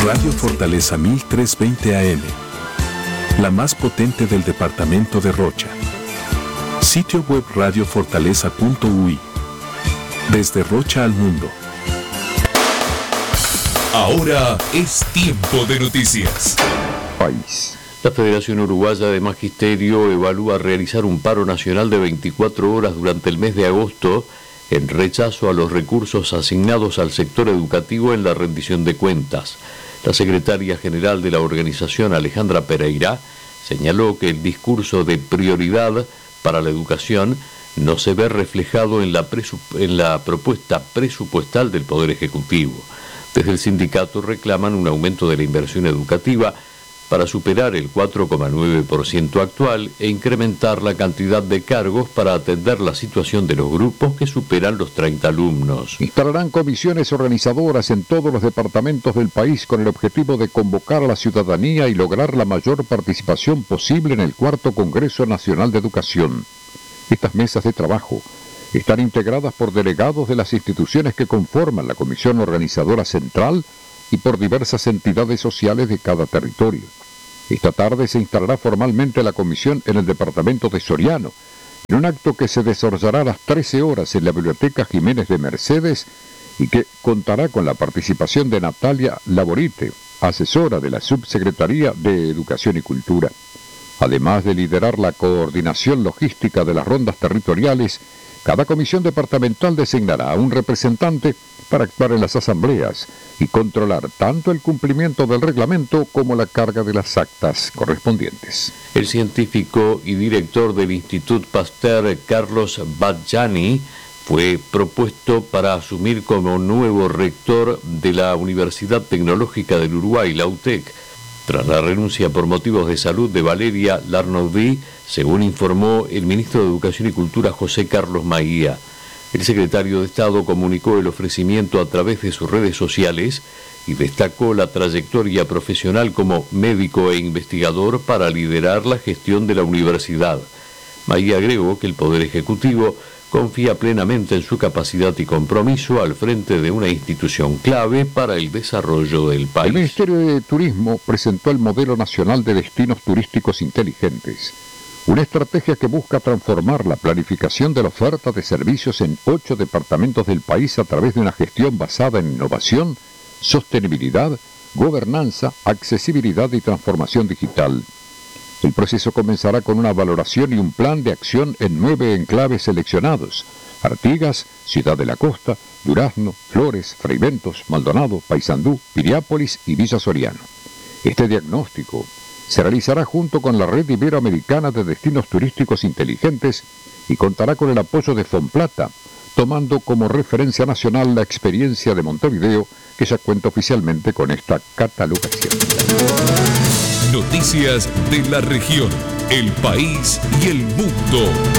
Radio Fortaleza 1320 AM, la más potente del departamento de Rocha. Sitio web radiofortaleza.ui. Desde Rocha al mundo. Ahora es tiempo de noticias. País. La Federación Uruguaya de Magisterio evalúa realizar un paro nacional de 24 horas durante el mes de agosto en rechazo a los recursos asignados al sector educativo en la rendición de cuentas. La secretaria general de la organización, Alejandra Pereira, señaló que el discurso de prioridad para la educación no se ve reflejado en la propuesta presupuestal del Poder Ejecutivo. Desde el sindicato reclaman un aumento de la inversión educativa para superar el 4,9% actual e incrementar la cantidad de cargos para atender la situación de los grupos que superan los 30 alumnos. Instalarán comisiones organizadoras en todos los departamentos del país con el objetivo de convocar a la ciudadanía y lograr la mayor participación posible en el cuarto Congreso Nacional de Educación. Estas mesas de trabajo están integradas por delegados de las instituciones que conforman la Comisión Organizadora Central y por diversas entidades sociales de cada territorio. Esta tarde se instalará formalmente la comisión en el departamento de Soriano, en un acto que se desarrollará a las 13 horas en la Biblioteca Jiménez de Mercedes y que contará con la participación de Natalia Laborite, asesora de la Subsecretaría de Educación y Cultura. Además de liderar la coordinación logística de las rondas territoriales, cada comisión departamental designará a un representante para actuar en las asambleas y controlar tanto el cumplimiento del reglamento como la carga de las actas correspondientes. El científico y director del Institut Pasteur, Carlos Badjani, fue propuesto para asumir como nuevo rector de la Universidad Tecnológica del Uruguay, la UTEC, tras la renuncia por motivos de salud de Valeria Larnoudí, según informó el ministro de Educación y Cultura José Carlos Maguía. El secretario de Estado comunicó el ofrecimiento a través de sus redes sociales y destacó la trayectoria profesional como médico e investigador para liderar la gestión de la universidad. Maguía agregó que el Poder Ejecutivo confía plenamente en su capacidad y compromiso al frente de una institución clave para el desarrollo del país. El Ministerio de Turismo presentó el Modelo Nacional de Destinos Turísticos Inteligentes, una estrategia que busca transformar la planificación de la oferta de servicios en 8 departamentos del país a través de una gestión basada en innovación, sostenibilidad, gobernanza, accesibilidad y transformación digital. El proceso comenzará con una valoración y un plan de acción en 9 enclaves seleccionados: Artigas, Ciudad de la Costa, Durazno, Flores, Fraiventos, Maldonado, Paysandú, Piriápolis y Villa Soriano. Este diagnóstico se realizará junto con la Red Iberoamericana de Destinos Turísticos Inteligentes y contará con el apoyo de Fomplata, tomando como referencia nacional la experiencia de Montevideo, que ya cuenta oficialmente con esta catalogación. Noticias de la región, el país y el mundo.